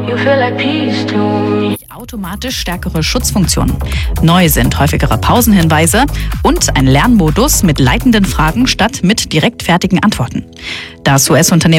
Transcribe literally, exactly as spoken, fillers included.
You feel like peace to me. Automatisch stärkere Schutzfunktionen. Neu sind häufigere Pausenhinweise und ein Lernmodus mit leitenden Fragen statt mit direkt fertigen Antworten. Das U S-Unternehmen